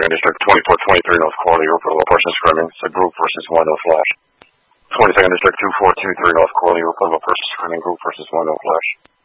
22nd District, 2423 North Corley, report of a person screaming. It's a group versus one, no flash. 22nd District, 2423 North Corley, report of a person screaming. Group versus one, no flash.